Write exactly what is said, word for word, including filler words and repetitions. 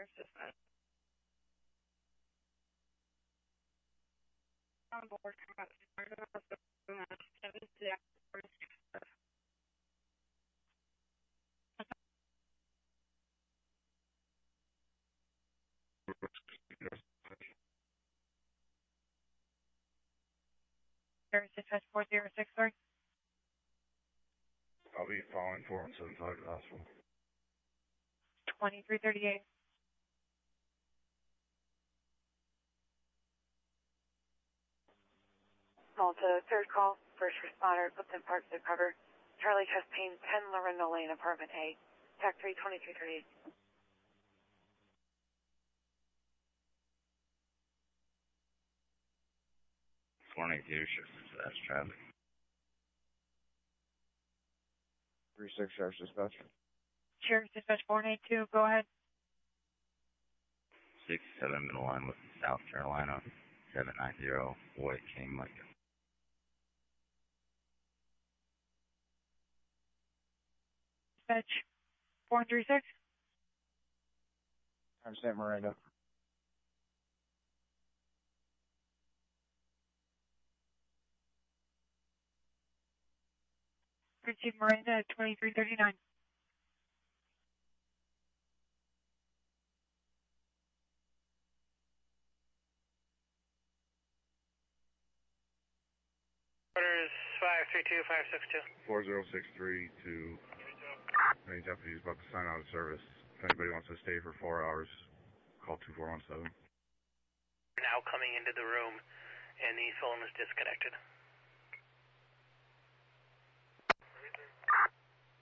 dispatch. On board, combat seven to the Service dispatch four zero six, sorry. I'll be following four one seven five to the hospital. twenty-three thirty-eight. Malta, third call, first responder, Clifton Park to cover. Charlie chest pain, ten Lorenzo Lane, apartment A. T A C three twenty-three thirty-eight. four eighty, shift dispatch, traffic. three six, Sheriff's Dispatch. Sheriff's Dispatch four eight two, go ahead. six seven, middle line with South Carolina, seven nine zero, White King, Mike. Dispatch four three six. Timestamp Miranda. Receive Miranda at twenty-three thirty-nine. Orders five three two, five six two. four zero six three to any deputies about to sign out of service. If anybody wants to stay for four hours, call two four one seven. Now coming into the room, and the phone is disconnected.